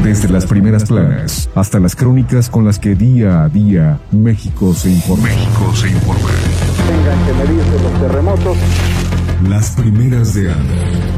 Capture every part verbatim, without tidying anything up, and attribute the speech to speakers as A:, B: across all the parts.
A: Desde las primeras planas hasta las crónicas con las que día a día México se informa. México se informa.
B: Tengan que medirse los terremotos.
A: Las primeras de Anda.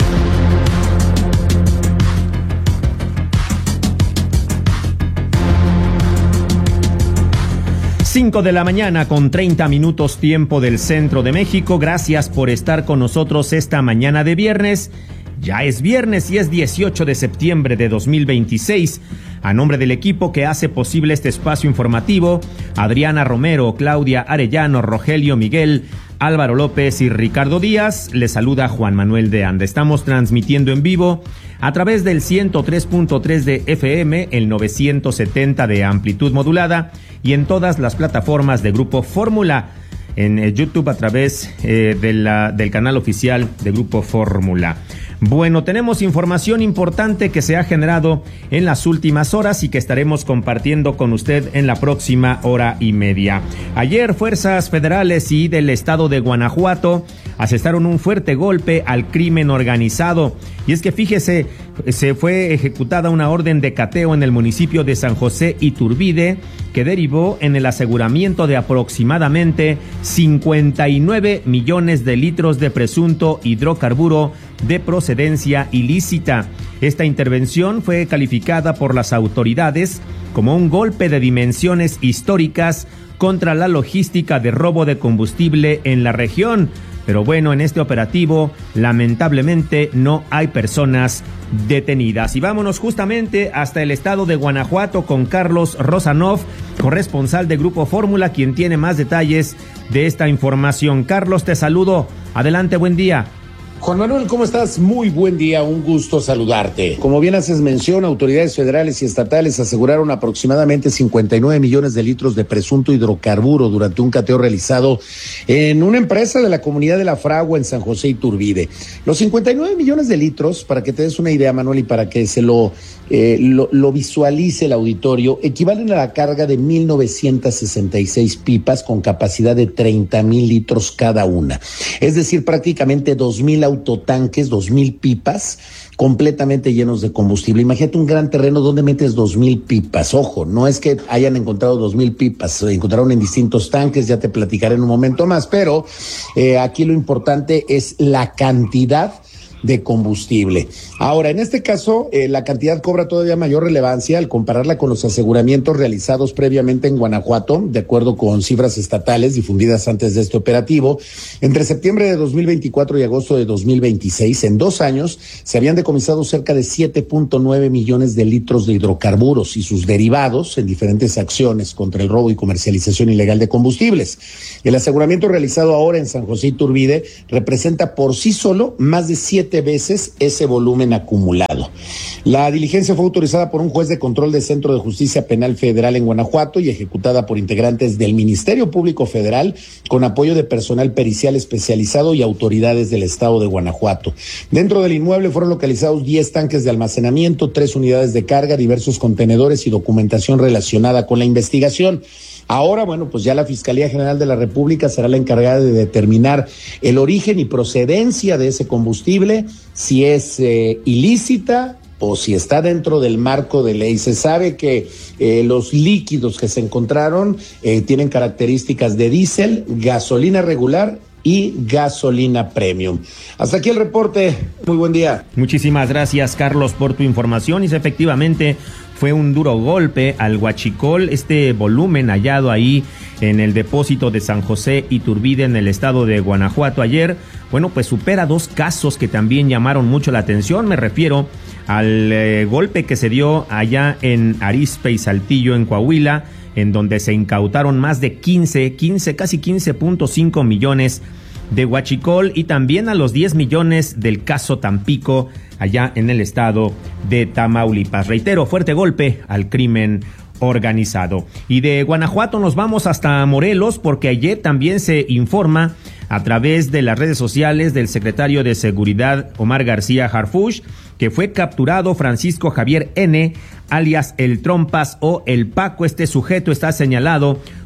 C: cinco de la mañana con treinta minutos tiempo del centro de México. Gracias por estar con nosotros esta mañana de viernes. Ya es viernes y es dieciocho de septiembre de dos mil veintiséis. A nombre del equipo que hace posible este espacio informativo, Adriana Romero, Claudia Arellano, Rogelio Miguel, Álvaro López y Ricardo Díaz, les saluda Juan Manuel de Anda. Estamos transmitiendo en vivo a través del ciento tres punto tres de F M, el novecientos setenta de amplitud modulada y en todas las plataformas de Grupo Fórmula. En eh, YouTube a través eh, de la, del canal oficial de Grupo Fórmula. Bueno, tenemos información importante que se ha generado en las últimas horas y que estaremos compartiendo con usted en la próxima hora y media. Ayer, fuerzas federales y del estado de Guanajuato asestaron un fuerte golpe al crimen organizado. Y es que fíjese, se fue ejecutada una orden de cateo en el municipio de San José Iturbide que derivó en el aseguramiento de aproximadamente cincuenta y nueve millones de litros de presunto hidrocarburo de procedencia ilícita. Esta intervención fue calificada por las autoridades como un golpe de dimensiones históricas contra la logística de robo de combustible en la región. Pero bueno, en este operativo, lamentablemente, no hay personas detenidas. Y vámonos justamente hasta el estado de Guanajuato con Carlos Rosanov, corresponsal de Grupo Fórmula, quien tiene más detalles de esta información. Carlos, te saludo. Adelante, buen día.
D: Juan Manuel, ¿cómo estás? Muy buen día, un gusto saludarte. Como bien haces mención, autoridades federales y estatales aseguraron aproximadamente cincuenta y nueve millones de litros de presunto hidrocarburo durante un cateo realizado en una empresa de la comunidad de La Fragua en San José Iturbide. Los cincuenta y nueve millones de litros, para que te des una idea, Manuel, y para que se lo, eh, lo, lo visualice el auditorio, equivalen a la carga de mil novecientas sesenta y seis pipas con capacidad de treinta mil litros cada una. Es decir, prácticamente dos mil autotanques, dos mil pipas completamente llenos de combustible. Imagínate un gran terreno donde metes dos mil pipas. Ojo, no es que hayan encontrado dos mil pipas, se encontraron en distintos tanques, ya te platicaré en un momento más, pero eh, aquí lo importante es la cantidad de combustible. Ahora, en este caso, eh, la cantidad cobra todavía mayor relevancia al compararla con los aseguramientos realizados previamente en Guanajuato, de acuerdo con cifras estatales difundidas antes de este operativo. Entre septiembre de dos mil veinticuatro y agosto de dos mil veintiséis, en dos años, se habían decomisado cerca de siete punto nueve millones de litros de hidrocarburos y sus derivados en diferentes acciones contra el robo y comercialización ilegal de combustibles. El aseguramiento realizado ahora en San José Iturbide representa por sí solo más de siete veces ese volumen acumulado. La diligencia fue autorizada por un juez de control del Centro de Justicia Penal Federal en Guanajuato y ejecutada por integrantes del Ministerio Público Federal con apoyo de personal pericial especializado y autoridades del estado de Guanajuato. Dentro del inmueble fueron localizados diez tanques de almacenamiento, tres unidades de carga, diversos contenedores y documentación relacionada con la investigación. Ahora, bueno, pues ya la Fiscalía General de la República será la encargada de determinar el origen y procedencia de ese combustible, si es eh, ilícita o si está dentro del marco de ley. Se sabe que eh, los líquidos que se encontraron eh, tienen características de diésel, gasolina regular y gasolina premium. Hasta aquí el reporte. Muy buen día.
C: Muchísimas gracias, Carlos, por tu información. Y efectivamente fue un duro golpe al huachicol. Este volumen hallado ahí en el depósito de San José Iturbide en el estado de Guanajuato ayer, bueno, pues supera dos casos que también llamaron mucho la atención. Me refiero al eh, golpe que se dio allá en Arizpe y Saltillo, en Coahuila, en donde se incautaron más de quince, quince, casi quince punto cinco millones de huachicol, y también a los diez millones del caso Tampico, allá en el estado de Tamaulipas. Reitero, fuerte golpe al crimen organizado. Y de Guanajuato nos vamos hasta Morelos, porque ayer también se informa a través de las redes sociales del secretario de Seguridad, Omar García Harfuch, que fue capturado Francisco Javier N., alias El Trompas o El Paco. Este sujeto está señalado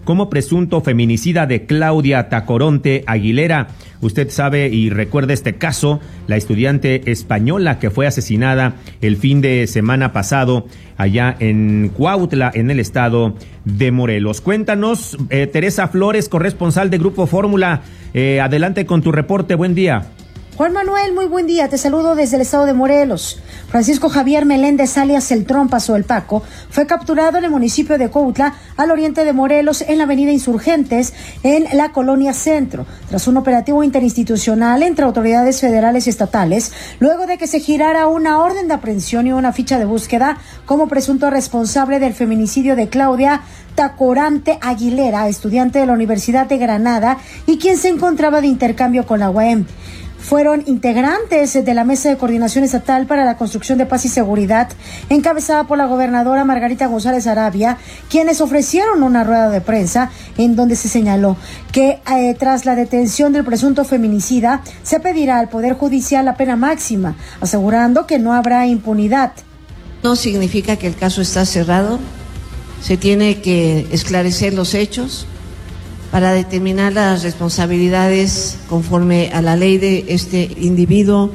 C: como presunto feminicida de Claudia Tacoronte Aguilera. Usted sabe y recuerda este caso, la estudiante española que fue asesinada el fin de semana pasado allá en Cuautla, en el estado de Morelos. Cuéntanos, eh, Teresa Flores, corresponsal de Grupo Fórmula, eh, adelante con tu reporte, buen día.
E: Juan Manuel, muy buen día, te saludo desde el estado de Morelos. Francisco Javier Meléndez, alias El Trompas o El Paco, fue capturado en el municipio de Cuautla, al oriente de Morelos, en la avenida Insurgentes, en la colonia Centro, tras un operativo interinstitucional entre autoridades federales y estatales, luego de que se girara una orden de aprehensión y una ficha de búsqueda como presunto responsable del feminicidio de Claudia Tacoronte Aguilera, estudiante de la Universidad de Granada y quien se encontraba de intercambio con la U A M. Fueron integrantes de la Mesa de Coordinación Estatal para la Construcción de Paz y Seguridad, encabezada por la gobernadora Margarita González Arabia, quienes ofrecieron una rueda de prensa en donde se señaló que eh, tras la detención del presunto feminicida se pedirá al Poder Judicial la pena máxima, asegurando que no habrá impunidad.
F: No significa que el caso está cerrado, se tiene que esclarecer los hechos para determinar las responsabilidades conforme a la ley de este individuo.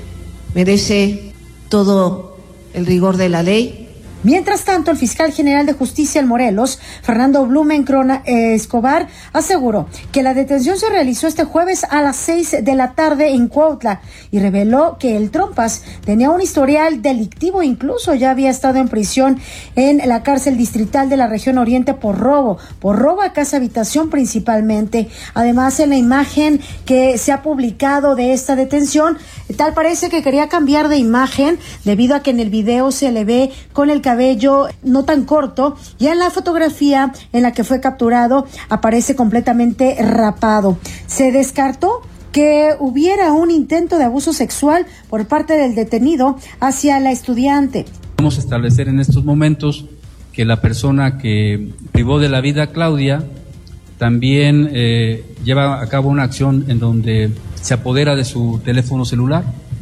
F: Merece todo el rigor de la ley.
E: Mientras tanto, el fiscal general de justicia en Morelos, Fernando Blumenkron eh, Escobar, aseguró que la detención se realizó este jueves a las seis de la tarde en Cuautla y reveló que el Trompas tenía un historial delictivo, incluso ya había estado en prisión en la cárcel distrital de la región oriente por robo, por robo a casa habitación principalmente. Además, en la imagen que se ha publicado de esta detención, tal parece que quería cambiar de imagen debido a que en el video se le ve con el cabello no tan corto y en la fotografía en la que fue capturado aparece completamente rapado. Se descartó que hubiera un intento de abuso sexual por parte del detenido hacia la estudiante.
G: Vamos a establecer en estos momentos que la persona que privó de la vida a Claudia también eh, lleva a cabo una acción en donde se apodera de su teléfono celular.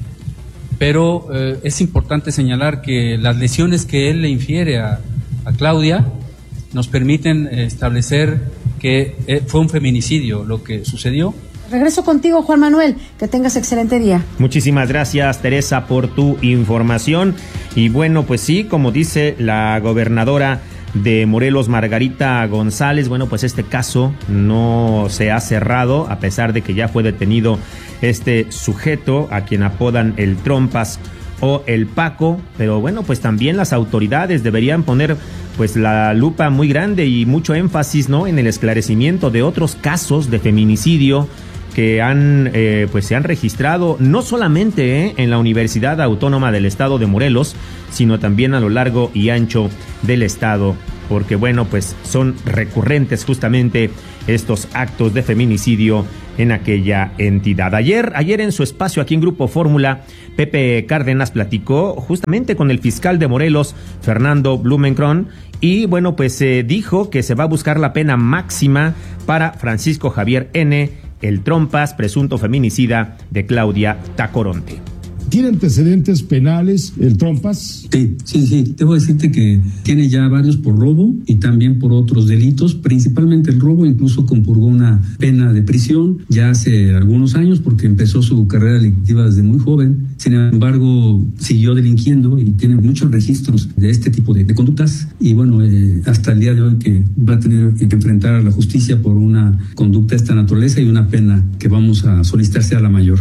G: Pero eh, es importante señalar que las lesiones que él le infiere a, a Claudia nos permiten eh, establecer que eh, fue un feminicidio lo que sucedió.
E: Regreso contigo, Juan Manuel, que tengas excelente día.
C: Muchísimas gracias, Teresa, por tu información. Y bueno, pues sí, como dice la gobernadora de Morelos, Margarita González, bueno, pues este caso no se ha cerrado, a pesar de que ya fue detenido este sujeto a quien apodan el Trompas o el Paco, pero bueno, pues también las autoridades deberían poner pues la lupa muy grande y mucho énfasis, ¿no?, en el esclarecimiento de otros casos de feminicidio que han eh, pues se han registrado no solamente eh, en la Universidad Autónoma del Estado de Morelos, sino también a lo largo y ancho del estado, porque bueno, pues son recurrentes justamente estos actos de feminicidio en aquella entidad. Ayer, ayer en su espacio aquí en Grupo Fórmula, Pepe Cárdenas platicó justamente con el fiscal de Morelos, Fernando Blumenkron, y bueno, pues se eh, dijo que se va a buscar la pena máxima para Francisco Javier N., el Trompas, presunto feminicida de Claudia Tacoronte.
H: ¿Tiene antecedentes penales el Trompas?
I: Sí, sí, sí. Debo decirte que tiene ya varios por robo y también por otros delitos, principalmente el robo. Incluso compurgó una pena de prisión ya hace algunos años porque empezó su carrera delictiva desde muy joven. Sin embargo, siguió delinquiendo y tiene muchos registros de este tipo de, de conductas. Y bueno, eh, hasta el día de hoy que va a tener que enfrentar a la justicia por una conducta de esta naturaleza y una pena que vamos a solicitar sea la mayor.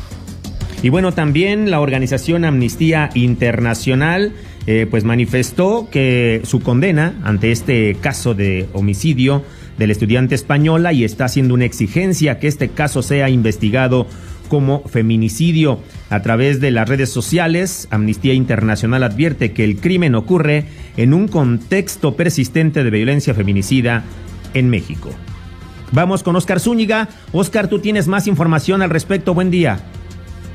C: Y bueno, también la organización Amnistía Internacional eh, pues manifestó que su condena ante este caso de homicidio del estudiante española y está haciendo una exigencia que este caso sea investigado como feminicidio. A través de las redes sociales, Amnistía Internacional advierte que el crimen ocurre en un contexto persistente de violencia feminicida en México. Vamos con Oscar Zúñiga. Oscar, tú tienes más información al respecto. Buen día.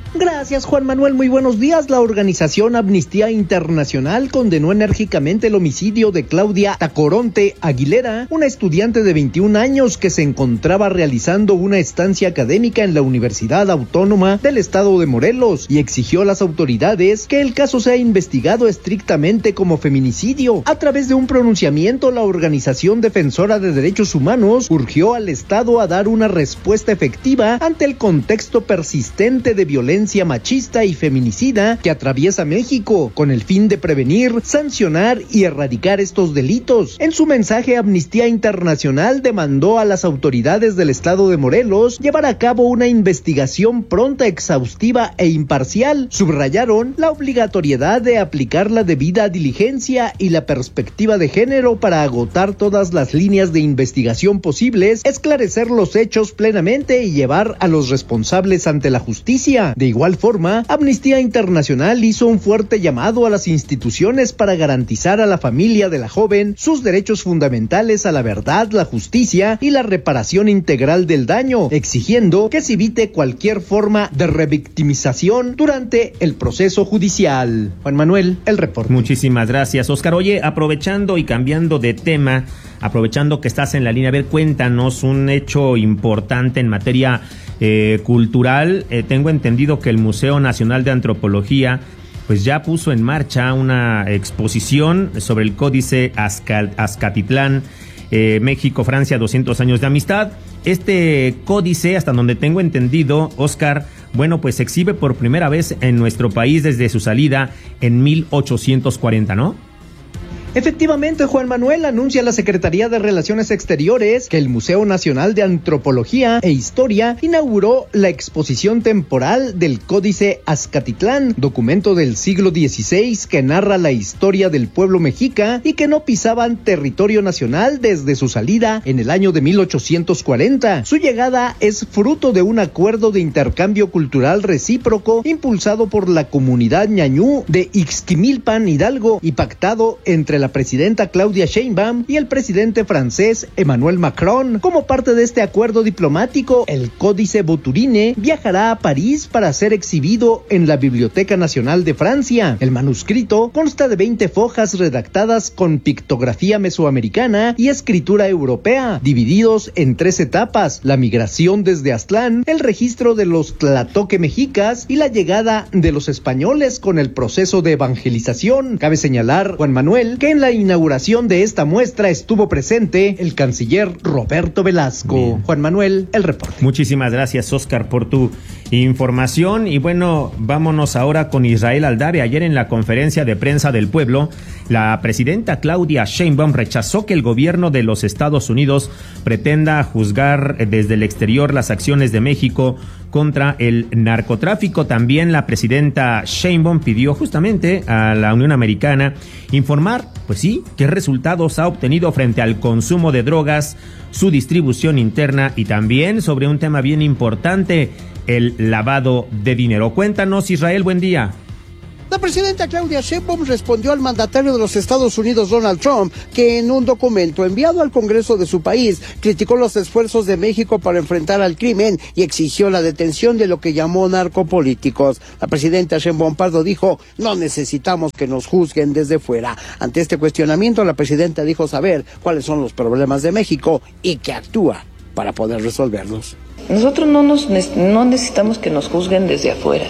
J: Gracias, Juan Manuel, muy buenos días. La organización Amnistía Internacional condenó enérgicamente el homicidio de Claudia Tacoronte Aguilera, una estudiante de veintiún años que se encontraba realizando una estancia académica en la Universidad Autónoma del Estado de Morelos, y exigió a las autoridades que el caso sea investigado estrictamente como feminicidio. A través de un pronunciamiento, la organización defensora de derechos humanos urgió al Estado a dar una respuesta efectiva ante el contexto persistente de violencia machista y feminicida que atraviesa México, con el fin de prevenir, sancionar y erradicar estos delitos. En su mensaje, Amnistía Internacional demandó a las autoridades del Estado de Morelos llevar a cabo una investigación pronta, exhaustiva e imparcial. Subrayaron la obligatoriedad de aplicar la debida diligencia y la perspectiva de género para agotar todas las líneas de investigación posibles, esclarecer los hechos plenamente y llevar a los responsables ante la justicia. De igual forma, Amnistía Internacional hizo un fuerte llamado a las instituciones para garantizar a la familia de la joven sus derechos fundamentales a la verdad, la justicia y la reparación integral del daño, exigiendo que se evite cualquier forma de revictimización durante el proceso judicial. Juan Manuel, el reporte.
C: Muchísimas gracias, Oscar. Oye, aprovechando y cambiando de tema, aprovechando que estás en la línea, a ver, cuéntanos un hecho importante en materia Eh, cultural. Eh, tengo entendido que el Museo Nacional de Antropología pues ya puso en marcha una exposición sobre el Códice Azcal, Azcatitlán, eh, México-Francia, doscientos años de amistad. Este códice, hasta donde tengo entendido, Oscar, bueno, pues se exhibe por primera vez en nuestro país desde su salida en mil ochocientos cuarenta, ¿no?
J: Efectivamente, Juan Manuel, anuncia la Secretaría de Relaciones Exteriores que el Museo Nacional de Antropología e Historia inauguró la exposición temporal del Códice Azcatitlán, documento del siglo dieciséis que narra la historia del pueblo mexica y que no pisaban territorio nacional desde su salida en el año de mil ochocientos cuarenta. Su llegada es fruto de un acuerdo de intercambio cultural recíproco impulsado por la comunidad ñañú de Ixquimilpan, Hidalgo, y pactado entre la presidenta Claudia Sheinbaum y el presidente francés Emmanuel Macron. Como parte de este acuerdo diplomático, el Códice Bouturine viajará a París para ser exhibido en la Biblioteca Nacional de Francia. El manuscrito consta de veinte fojas redactadas con pictografía mesoamericana y escritura europea, divididos en tres etapas: la migración desde Aztlán, el registro de los tlatoque mexicas y la llegada de los españoles con el proceso de evangelización. Cabe señalar, Juan Manuel, que en la inauguración de esta muestra estuvo presente el canciller Roberto Velasco. Bien. Juan Manuel, el reporte.
C: Muchísimas gracias, Oscar, por tu información. Y bueno, vámonos ahora con Israel Aldave. Ayer en la conferencia de prensa del pueblo, la presidenta Claudia Sheinbaum rechazó que el gobierno de los Estados Unidos pretenda juzgar desde el exterior las acciones de México contra el narcotráfico. También la presidenta Sheinbaum pidió justamente a la Unión Americana informar, pues sí, qué resultados ha obtenido frente al consumo de drogas, su distribución interna y también sobre un tema bien importante, el lavado de dinero. Cuéntanos, Israel, buen día.
K: La presidenta Claudia Sheinbaum respondió al mandatario de los Estados Unidos, Donald Trump, que en un documento enviado al Congreso de su país criticó los esfuerzos de México para enfrentar al crimen y exigió la detención de lo que llamó narcopolíticos. La presidenta Sheinbaum Pardo dijo: no necesitamos que nos juzguen desde fuera. Ante este cuestionamiento, la presidenta dijo saber cuáles son los problemas de México y que actúa para poder resolverlos.
L: Nosotros no, nos, no necesitamos que nos juzguen desde afuera.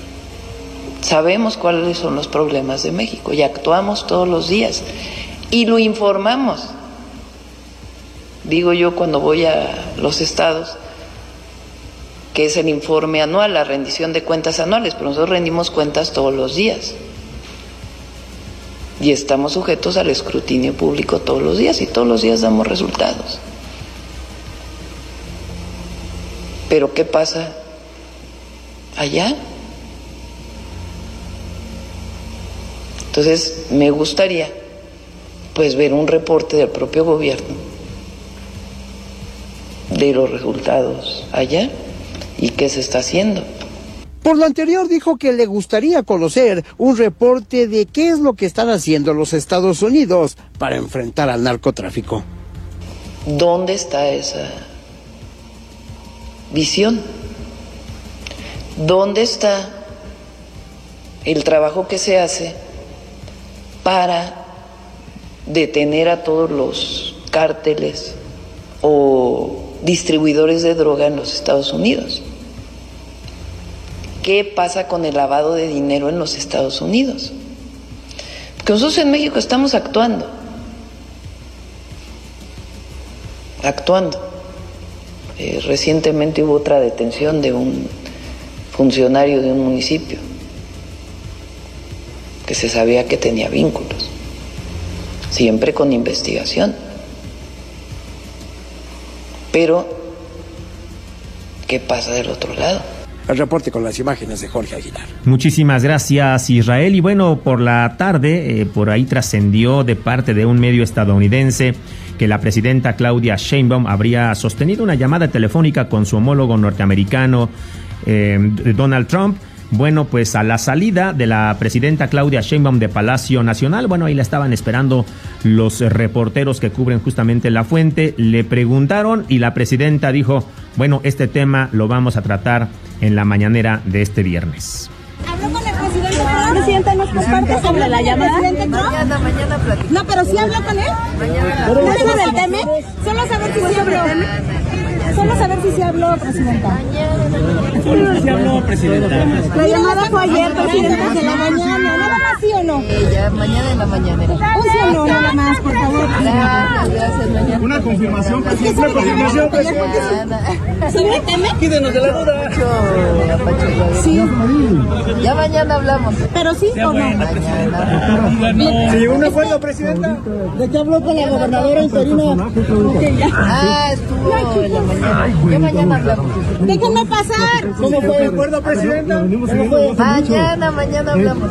L: Sabemos cuáles son los problemas de México y actuamos todos los días y lo informamos. Digo yo cuando voy a los estados, que es el informe anual, la rendición de cuentas anuales, pero nosotros rendimos cuentas todos los días y estamos sujetos al escrutinio público todos los días y todos los días damos resultados. Pero ¿qué pasa allá? Entonces, me gustaría, pues, ver un reporte del propio gobierno de los resultados allá y qué se está haciendo.
K: Por lo anterior, dijo que le gustaría conocer un reporte de qué es lo que están haciendo los Estados Unidos para enfrentar al narcotráfico.
L: ¿Dónde está esa visión? ¿Dónde está el trabajo que se hace para detener a todos los cárteles o distribuidores de droga en los Estados Unidos? ¿Qué pasa con el lavado de dinero en los Estados Unidos? Porque nosotros en México estamos actuando, actuando. Eh, recientemente hubo otra detención de un funcionario de un municipio que se sabía que tenía vínculos, siempre con investigación. Pero, ¿qué pasa del otro lado?
K: El reporte con las imágenes de Jorge Aguilar.
C: Muchísimas gracias, Israel. Y bueno, por la tarde, eh, por ahí trascendió de parte de un medio estadounidense que la presidenta Claudia Sheinbaum habría sostenido una llamada telefónica con su homólogo norteamericano, eh, Donald Trump. Bueno, pues a la salida de la presidenta Claudia Sheinbaum de Palacio Nacional, bueno, ahí la estaban esperando los reporteros que cubren justamente la fuente, le preguntaron y la presidenta dijo, bueno, este tema lo vamos a tratar en la mañanera de este viernes.
M: ¿Habló con el presidente? ¿El presidente nos comparte sobre la llamada?
L: Mañana, mañana platicamos.
M: No, pero sí habló con él.
L: Mañana.
M: ¿No era del tema? Solo saber si sí habló. Solo saber si sí habló, presidenta.
C: Solo si habló, presidenta.
M: La llamada fue ayer, presidenta, de la mañana. ¿Nada más sí o no?
L: Ya, mañana en la mañanera.
M: Un sí o no, nada más, por favor.
L: Gracias, gracias, mañana.
N: Una confirmación, presidenta. Una confirmación,
L: presidenta.
M: ¿Sí me teme?
N: Quídenos de la duda.
M: Sí.
L: Ya mañana hablamos.
M: ¿Pero sí o no?
L: Mañana.
N: ¿Se llegó a un acuerdo, presidenta?
M: ¿De qué habló con la gobernadora interina?
L: Ah, estuvo en la mañana. Ya mañana hablamos.
M: Déjenme pasar.
N: ¿Cómo fue el acuerdo, presidenta?
L: Mañana, mañana hablamos.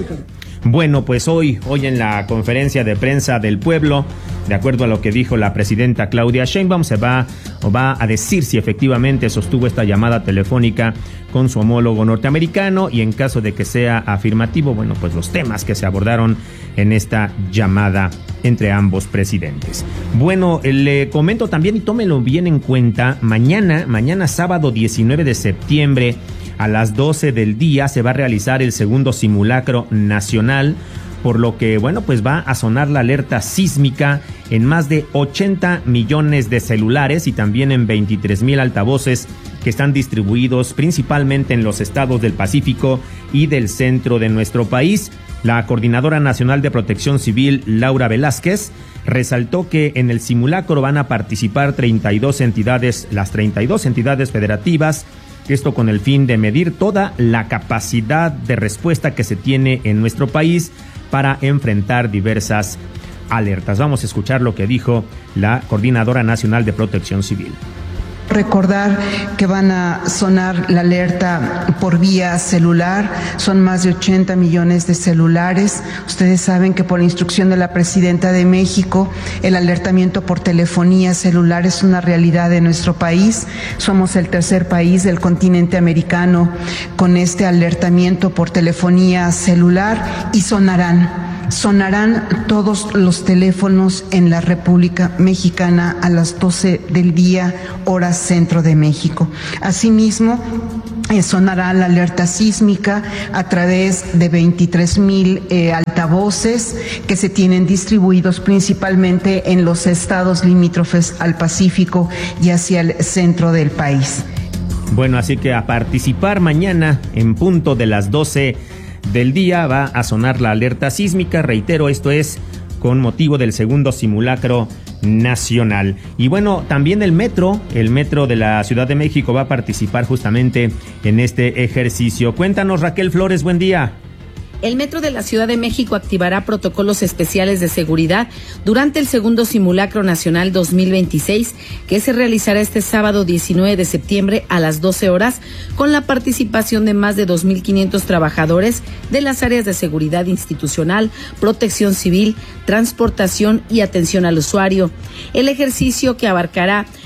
C: Bueno, pues hoy, hoy en la conferencia de prensa del pueblo, de acuerdo a lo que dijo la presidenta Claudia Sheinbaum, se va o va a decir si efectivamente sostuvo esta llamada telefónica con su homólogo norteamericano y en caso de que sea afirmativo, bueno, pues los temas que se abordaron en esta llamada entre ambos presidentes. Bueno, le comento también y tómelo bien en cuenta, mañana, mañana sábado diecinueve de septiembre, a las doce del día se va a realizar el segundo simulacro nacional, por lo que, bueno, pues va a sonar la alerta sísmica en más de ochenta millones de celulares y también en veintitrés mil altavoces que están distribuidos principalmente en los estados del Pacífico y del centro de nuestro país. La Coordinadora Nacional de Protección Civil, Laura Velázquez, resaltó que en el simulacro van a participar treinta y dos entidades, las treinta y dos entidades federativas, esto con el fin de medir toda la capacidad de respuesta que se tiene en nuestro país para enfrentar diversas alertas. Vamos a escuchar lo que dijo la Coordinadora Nacional de Protección Civil.
O: Recordar que van a sonar la alerta por vía celular, son más de ochenta millones de celulares. Ustedes saben que por instrucción de la Presidenta de México, el alertamiento por telefonía celular es una realidad de nuestro país. Somos el tercer país del continente americano con este alertamiento por telefonía celular y sonarán. Sonarán todos los teléfonos en la República Mexicana a las doce del día, hora centro de México. Asimismo, eh, sonará la alerta sísmica a través de veintitrés mil eh, altavoces que se tienen distribuidos principalmente en los estados limítrofes al Pacífico y hacia el centro del país.
C: Bueno, así que a participar mañana en punto de las doce del día va a sonar la alerta sísmica. Reitero, esto es con motivo del segundo simulacro nacional. Y bueno, también el metro, el metro de la Ciudad de México va a participar justamente en este ejercicio. Cuéntanos, Raquel Flores, buen día.
P: El Metro de la Ciudad de México activará protocolos especiales de seguridad durante el segundo simulacro nacional dos mil veintiséis, que se realizará este sábado diecinueve de septiembre a las doce horas, con la participación de más de dos mil quinientos trabajadores de las áreas de seguridad institucional, protección civil, transportación y atención al usuario. El ejercicio, que abarcará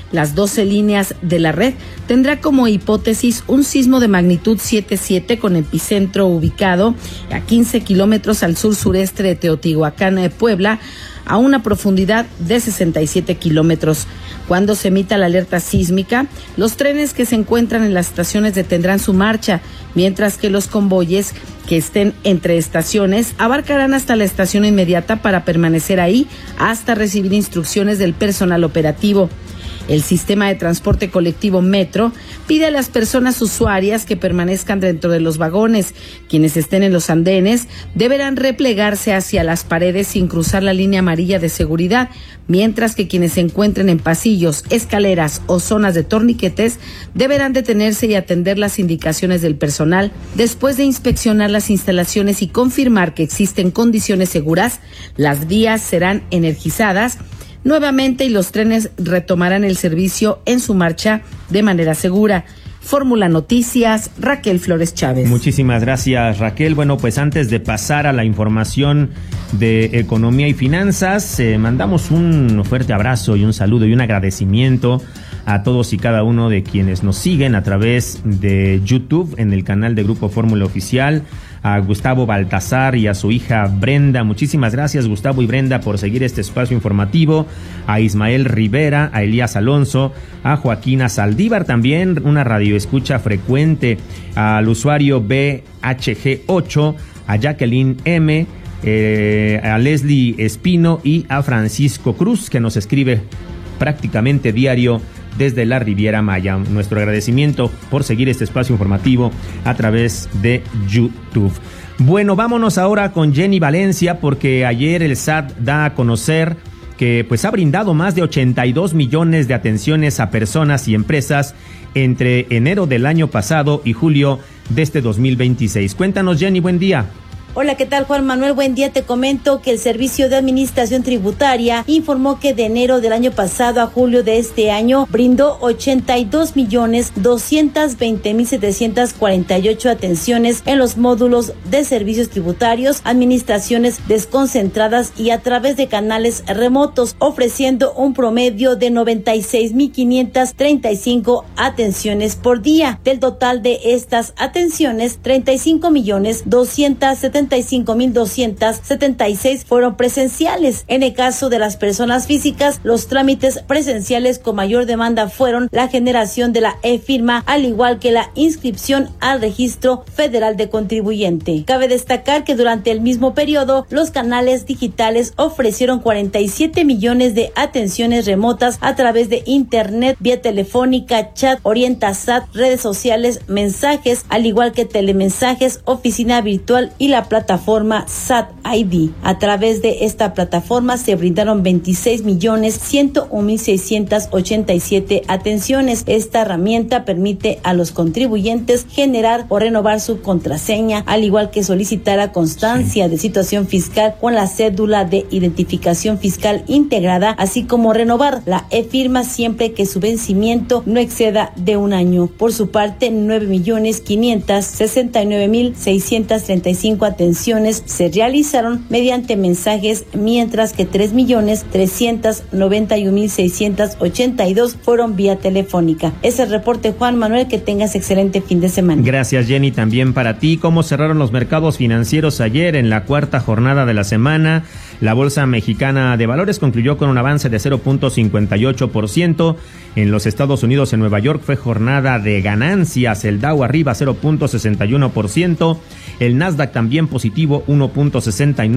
P: las doce líneas de la red, tendrá como hipótesis un sismo de magnitud siete punto siete con epicentro ubicado a quince kilómetros al sur-sureste de Teotihuacán, Puebla, a una profundidad de sesenta y siete kilómetros. Cuando se emita la alerta sísmica, los trenes que se encuentran en las estaciones detendrán su marcha, mientras que los convoyes que estén entre estaciones abarcarán hasta la estación inmediata para permanecer ahí hasta recibir instrucciones del personal operativo. El sistema de transporte colectivo Metro pide a las personas usuarias que permanezcan dentro de los vagones. Quienes estén en los andenes deberán replegarse hacia las paredes sin cruzar la línea amarilla de seguridad, mientras que quienes se encuentren en pasillos, escaleras o zonas de torniquetes deberán detenerse y atender las indicaciones del personal. Después de inspeccionar las instalaciones y confirmar que existen condiciones seguras, las vías serán energizadas nuevamente y los trenes retomarán el servicio en su marcha de manera segura. Fórmula Noticias, Raquel Flores Chávez.
C: Muchísimas gracias, Raquel. Bueno, pues antes de pasar a la información de economía y finanzas, eh, mandamos un fuerte abrazo y un saludo y un agradecimiento a todos y cada uno de quienes nos siguen a través de YouTube en el canal de Grupo Fórmula Oficial, a Gustavo Baltasar y a su hija Brenda. Muchísimas gracias, Gustavo y Brenda, por seguir este espacio informativo, a Ismael Rivera, a Elías Alonso, a Joaquina Saldívar también, una radioescucha frecuente, al usuario B H G ocho, a Jacqueline M, eh, a Leslie Espino y a Francisco Cruz, que nos escribe prácticamente diario desde la Riviera Maya. Nuestro agradecimiento por seguir este espacio informativo a través de YouTube. Bueno, vámonos ahora con Jenny Valencia, porque ayer el S A T da a conocer que pues ha brindado más de ochenta y dos millones de atenciones a personas y empresas entre enero del año pasado y julio de este dos mil veintiséis. Cuéntanos, Jenny, buen día.
Q: Hola, ¿qué tal, Juan Manuel? Buen día. Te comento que el Servicio de Administración Tributaria informó que de enero del año pasado a julio de este año brindó ochenta y dos millones doscientos veinte mil setecientos cuarenta y ocho atenciones en los módulos de servicios tributarios, administraciones desconcentradas y a través de canales remotos, ofreciendo un promedio de noventa y seis mil quinientas treinta y cinco atenciones por día. Del total de estas atenciones, treinta y cinco millones doscientos setenta y cinco mil doscientos setenta y seis fueron presenciales. En el caso de las personas físicas, los trámites presenciales con mayor demanda fueron la generación de la e-firma, al igual que la inscripción al Registro Federal de Contribuyente. Cabe destacar que durante el mismo periodo, los canales digitales ofrecieron cuarenta y siete millones de atenciones remotas a través de Internet, vía telefónica, chat, OrientaSat, redes sociales, mensajes, al igual que telemensajes, oficina virtual y la plataforma S A T I D. A través de esta plataforma se brindaron veintiséis millones ciento un mil seiscientos ochenta y siete atenciones. Esta herramienta permite a los contribuyentes generar o renovar su contraseña, al igual que solicitar a constancia sí. de situación fiscal con la cédula de identificación fiscal integrada, así como renovar la e-firma siempre que su vencimiento no exceda de un año. Por su parte, nueve millones quinientos sesenta y nueve mil seiscientos treinta y cinco atenciones se realizaron mediante mensajes, mientras que tres millones trescientos noventa y un mil seiscientos ochenta y dos fueron vía telefónica. Es el reporte, Juan Manuel, que tengas excelente fin de semana.
C: Gracias, Jenny, también para ti. ¿Cómo cerraron los mercados financieros ayer en la cuarta jornada de la semana? La Bolsa Mexicana de Valores concluyó con un avance de cero punto cincuenta y ocho por ciento. En los Estados Unidos, en Nueva York, fue jornada de ganancias. El Dow arriba cero punto sesenta y uno por ciento. El Nasdaq también positivo uno punto sesenta y nueve por ciento.